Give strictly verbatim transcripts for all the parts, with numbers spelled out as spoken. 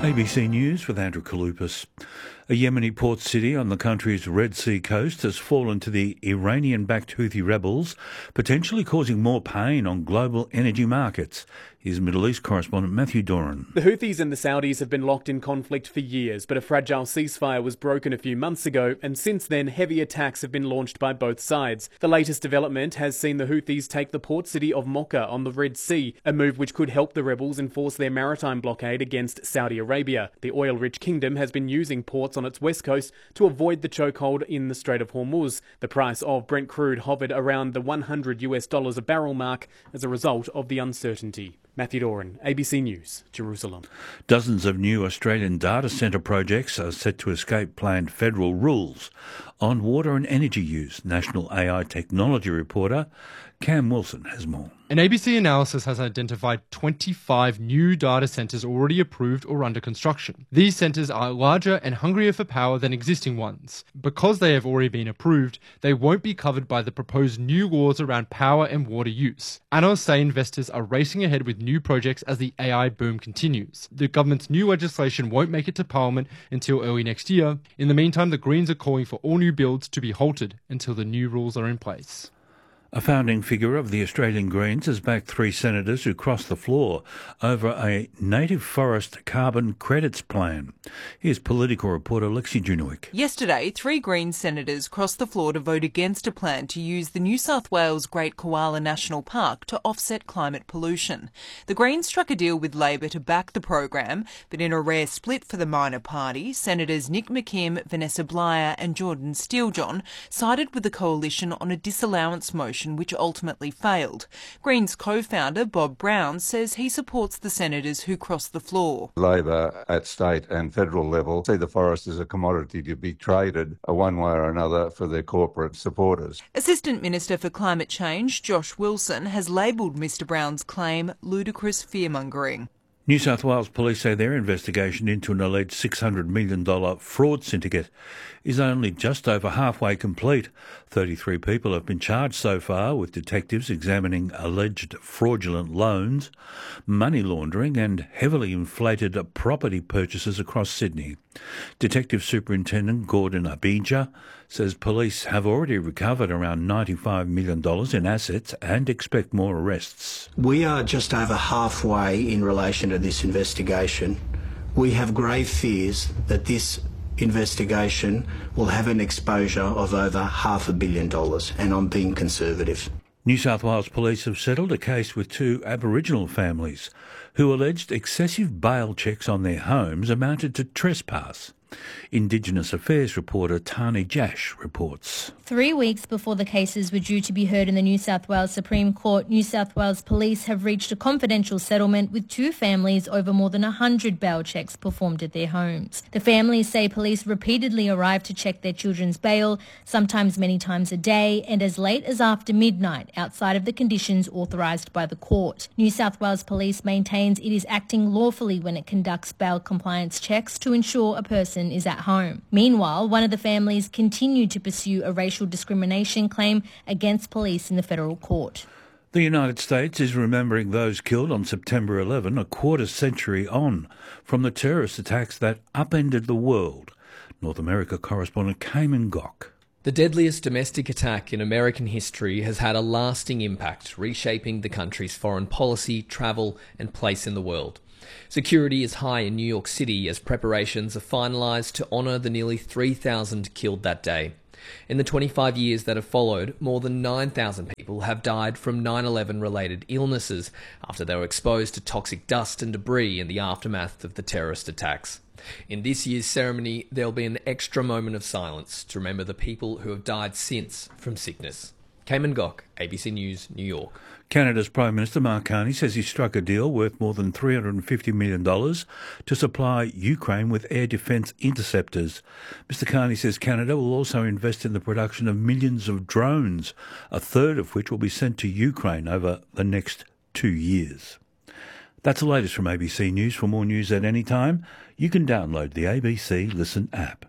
A B C News with Andrew Kaloupas. A Yemeni port city on the country's Red Sea coast has fallen to the Iranian-backed Houthi rebels, potentially causing more pain on global energy markets. Here's Middle East correspondent Matthew Doran. The Houthis and the Saudis have been locked in conflict for years, but a fragile ceasefire was broken a few months ago, and since then heavy attacks have been launched by both sides. The latest development has seen the Houthis take the port city of Mocha on the Red Sea, a move which could help the rebels enforce their maritime blockade against Saudi Arabia. The oil-rich kingdom has been using ports on its west coast to avoid the chokehold in the Strait of Hormuz. The price of Brent crude hovered around the one hundred US dollars a barrel mark as a result of the uncertainty. Matthew Doran, A B C News, Jerusalem. Dozens of new Australian data centre projects are set to escape planned federal rules on water and energy use. National A I technology reporter Cam Wilson has more. An A B C analysis has identified twenty-five new data centres already approved or under construction. These centres are larger and hungrier for power than existing ones. Because they have already been approved, they won't be covered by the proposed new laws around power and water use. Analysts say investors are racing ahead with new projects as the A I boom continues. The government's new legislation won't make it to Parliament until early next year. In the meantime, the Greens are calling for all new builds to be halted until the new rules are in place. A founding figure of the Australian Greens has backed three senators who crossed the floor over a native forest carbon credits plan. Here's political reporter Lexi Junowick. Yesterday, three Greens senators crossed the floor to vote against a plan to use the New South Wales Great Koala National Park to offset climate pollution. The Greens struck a deal with Labor to back the program, but in a rare split for the minor party, Senators Nick McKim, Vanessa Blyer and Jordan Steelejohn sided with the coalition on a disallowance motion which ultimately failed. Greens co-founder Bob Brown says he supports the senators who crossed the floor. Labor at state and federal level see the forest as a commodity to be traded one way or another for their corporate supporters. Assistant Minister for Climate Change Josh Wilson has labelled Mr Brown's claim ludicrous fearmongering. New South Wales police say their investigation into an alleged six hundred million dollars fraud syndicate is only just over halfway complete. thirty-three people have been charged so far, with detectives examining alleged fraudulent loans, money laundering and heavily inflated property purchases across Sydney. Detective Superintendent Gordon Abija says police have already recovered around ninety-five million dollars in assets and expect more arrests. We are just over halfway in relation to this investigation. We have grave fears that this investigation will have an exposure of over half a billion dollars, and I'm being conservative. New South Wales police have settled a case with two Aboriginal families who alleged excessive bail checks on their homes amounted to trespass. Indigenous Affairs reporter Tani Jash reports. Three weeks before the cases were due to be heard in the New South Wales Supreme Court, New South Wales Police have reached a confidential settlement with two families over more than one hundred bail checks performed at their homes. The families say police repeatedly arrived to check their children's bail, sometimes many times a day, and as late as after midnight, outside of the conditions authorised by the court. New South Wales Police maintains it is acting lawfully when it conducts bail compliance checks to ensure a person is at home. Meanwhile, one of the families continued to pursue a racial discrimination claim against police in the federal court. The United States is remembering those killed on September eleventh, a quarter century on from the terrorist attacks that upended the world. North America correspondent Cayman Gok. The deadliest domestic attack in American history has had a lasting impact, reshaping the country's foreign policy, travel and place in the world. Security is high in New York City as preparations are finalised to honour the nearly three thousand killed that day. In the twenty-five years that have followed, more than nine thousand people have died from nine eleven related illnesses after they were exposed to toxic dust and debris in the aftermath of the terrorist attacks. In this year's ceremony, there will be an extra moment of silence to remember the people who have died since from sickness. Cayman Gok, A B C News, New York. Canada's Prime Minister Mark Carney says he struck a deal worth more than three hundred fifty million dollars to supply Ukraine with air defence interceptors. Mister Carney says Canada will also invest in the production of millions of drones, a third of which will be sent to Ukraine over the next two years. That's the latest from A B C News. For more news at any time, you can download the A B C Listen app.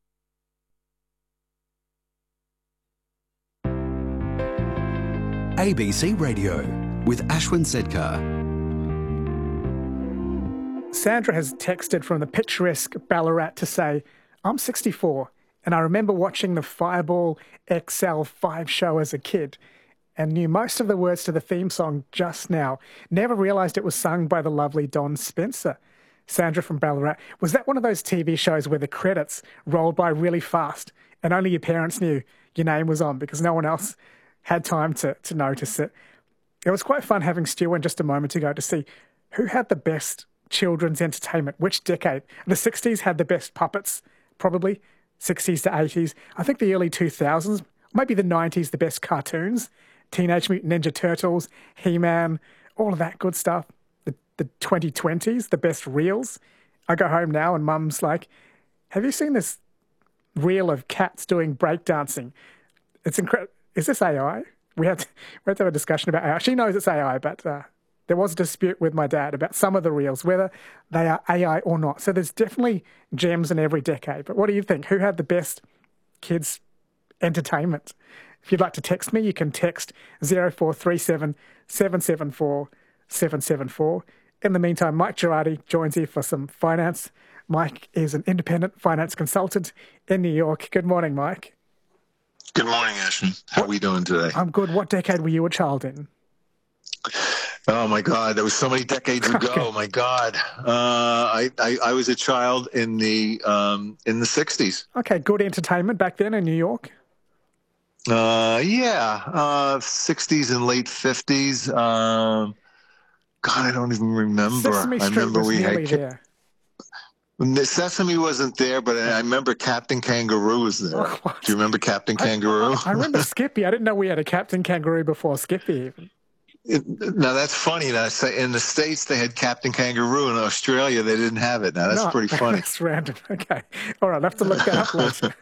A B C Radio with Ashwin Sedkar. Sandra has texted from the picturesque Ballarat to say, I'm sixty-four, and I remember watching the Fireball X L five show as a kid and knew most of the words to the theme song just now. Never realised it was sung by the lovely Don Spencer. Sandra from Ballarat, was that one of those T V shows where the credits rolled by really fast and only your parents knew your name was on because no one else had time to, to notice it? It was quite fun having Stu in just a moment ago to see who had the best children's entertainment, which decade. The sixties had the best puppets, probably, sixties to eighties. I think the early two thousands, maybe the nineties, the best cartoons, Teenage Mutant Ninja Turtles, He-Man, all of that good stuff. The, the twenty twenties, the best reels. I go home now and Mum's like, have you seen this reel of cats doing breakdancing? It's incredible. Is this A I? We had, to, we had to have a discussion about A I. She knows it's A I, but uh, there was a dispute with my dad about some of the reels, whether they are A I or not. So there's definitely gems in every decade. But what do you think? Who had the best kids' entertainment? If you'd like to text me, you can text zero four three seven, seven seven four, seven seven four. In the meantime, Mike Girardi joins you for some finance. Mike is an independent finance consultant in New York. Good morning, Mike. Good morning, Ashton. How are we doing today? I'm good. What decade were you a child in? Oh, my God. That was so many decades ago. Okay. My God. Uh, I, I, I was a child in the um, in the sixties. Okay, good entertainment back then in New York? Uh, yeah, uh, sixties and late fifties. Um, God, I don't even remember. Sesame Street I remember was we nearly had there. The Sesame wasn't there, but I remember Captain Kangaroo was there. Oh, do you remember Captain I, Kangaroo? I, I remember Skippy. I didn't know we had a Captain Kangaroo before Skippy even. It, now, that's funny. Now, in the States, they had Captain Kangaroo. In Australia, they didn't have it. Now, that's no, pretty funny. That's random. Okay. All right, I'll have to look that up later.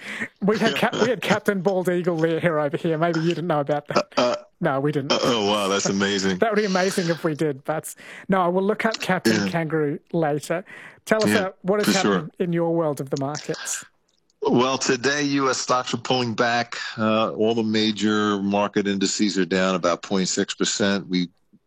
We had Cap- we had Captain Bald Eagle here over here. Maybe you didn't know about that. Uh, no, we didn't. Uh, oh, wow, that's amazing. That would be amazing if we did. But no, we'll look at Captain yeah. Kangaroo later. Tell us yeah, uh, what is happening sure. in your world of the markets. Well, today U S stocks are pulling back. Uh, all the major market indices are down about zero point six percent. We,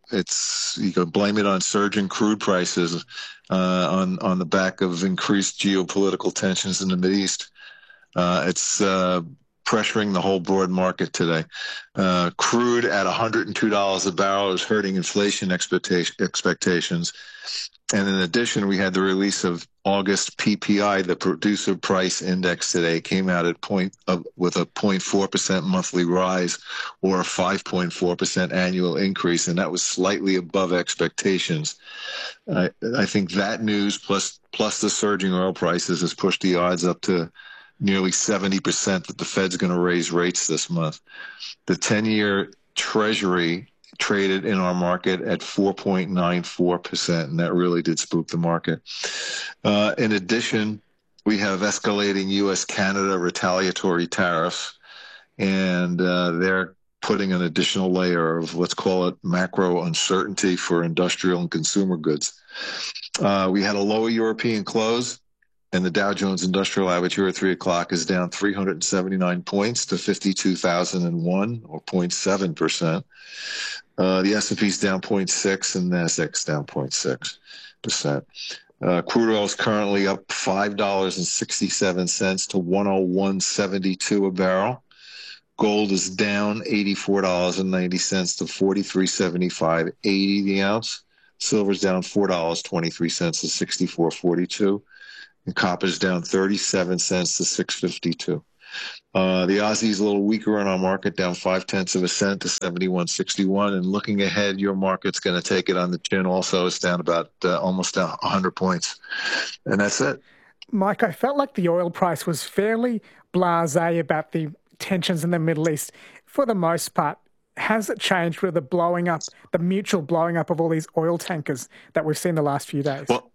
it's you can blame it on surging crude prices uh, on on the back of increased geopolitical tensions in the Mideast. Uh, it's uh, pressuring the whole broad market today. Uh, crude at one hundred two dollars a barrel is hurting inflation expectation, expectations. And in addition, we had the release of August P P I, the Producer Price Index today, came out at point of, with a zero point four percent monthly rise or a five point four percent annual increase, and that was slightly above expectations. Uh, I think that news plus plus the surging oil prices has pushed the odds up to nearly seventy percent that the Fed's going to raise rates this month. The ten-year Treasury traded in our market at four point nine four percent, and that really did spook the market. Uh, in addition, we have escalating U S Canada retaliatory tariffs, and uh, they're putting an additional layer of, let's call it, macro uncertainty for industrial and consumer goods. Uh, we had a lower European close, and the Dow Jones Industrial Average here at three o'clock is down three hundred seventy-nine points to fifty-two thousand one, or zero point seven percent. Uh, the S and P's down zero point six and NASDAQ's down zero point six percent. Uh, crude oil is currently up five dollars and sixty-seven cents to one oh one seventy-two a barrel. Gold is down eighty-four dollars and ninety cents to forty-three seventy-five eighty the ounce. Silver's down four dollars and twenty-three cents to sixty-four forty-two. And copper's down thirty-seven cents to six fifty-two. Uh, the Aussie's a little weaker in our market, down five tenths of a cent to seventy-one sixty-one. And looking ahead, your market's going to take it on the chin. Also, it's down about uh, almost down one hundred points, and that's it. Mike, I felt like the oil price was fairly blasé about the tensions in the Middle East. For the most part, has it changed with the blowing up, the mutual blowing up of all these oil tankers that we've seen the last few days? Well,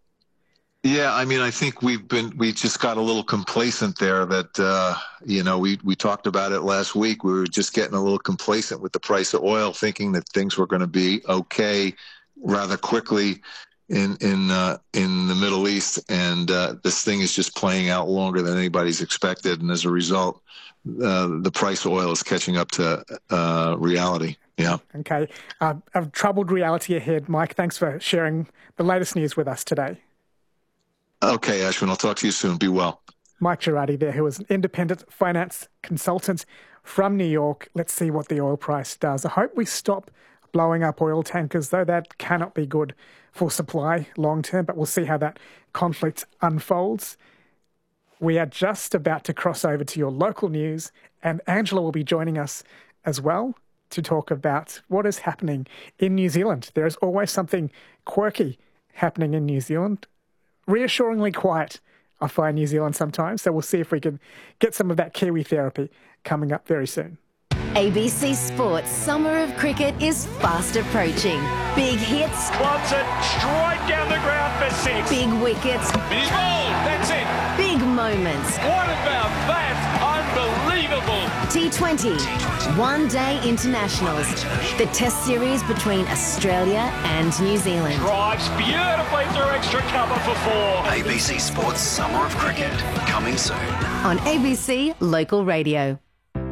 yeah, I mean, I think we've been, we just got a little complacent there that, uh, you know, we, we talked about it last week. We were just getting a little complacent with the price of oil, thinking that things were going to be okay rather quickly in, in, uh, in the Middle East. And uh, this thing is just playing out longer than anybody's expected. And as a result, uh, the price of oil is catching up to uh, reality. Yeah. Okay. Uh, a troubled reality ahead. Mike, thanks for sharing the latest news with us today. Okay, Ashwin, I'll talk to you soon. Be well. Mike Girardi there, who is an independent finance consultant from New York. Let's see what the oil price does. I hope we stop blowing up oil tankers, though that cannot be good for supply long term, but we'll see how that conflict unfolds. We are just about to cross over to your local news, and Angela will be joining us as well to talk about what is happening in New Zealand. There is always something quirky happening in New Zealand. Reassuringly quiet, I find New Zealand sometimes, so we'll see if we can get some of that Kiwi therapy coming up very soon. A B C Sports Summer of Cricket is fast approaching. Big hits. Wants it straight down the ground for six. Big wickets. He's bowled. That's it. Big moments. What about that? Unbelievable. T twenty. One Day Internationals. The Test series between Australia and New Zealand. Drives beautifully through extra cover for four. A B C Sports Summer of Cricket. Coming soon. On A B C Local Radio.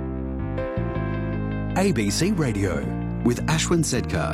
A B C Radio with Ashwin Sedkar.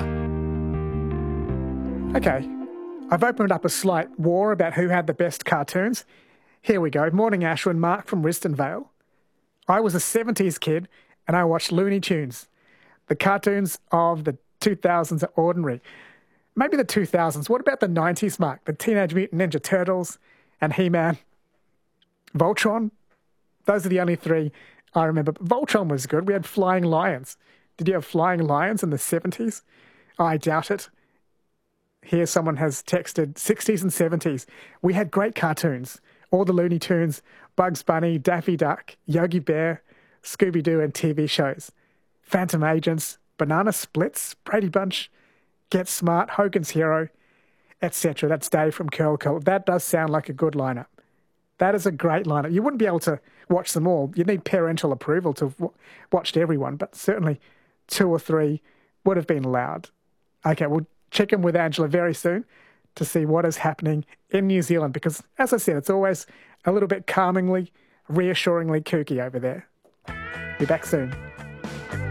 Okay, I've opened up a slight war about who had the best cartoons. Here we go. Morning, Ashwin. Mark from Riston Vale. I was a seventies kid and I watched Looney Tunes. The cartoons of the two thousands are ordinary. Maybe the two thousands. What about the nineties, Mark? The Teenage Mutant Ninja Turtles and He-Man. Voltron? Those are the only three I remember. Voltron was good. We had Flying Lions. Did you have Flying Lions in the seventies? I doubt it. Here someone has texted sixties and seventies. We had great cartoons. All the Looney Tunes, Bugs Bunny, Daffy Duck, Yogi Bear, Scooby-Doo and T V shows. Phantom Agents, Banana Splits, Brady Bunch, Get Smart, Hogan's Hero, et cetera. That's Dave from Curl Curl. That does sound like a good lineup. That is a great lineup. You wouldn't be able to watch them all. You'd need parental approval to have w- watched everyone, but certainly two or three would have been allowed. Okay, we'll check in with Angela very soon to see what is happening in New Zealand because, as I said, it's always a little bit calmingly, reassuringly kooky over there. Be back soon.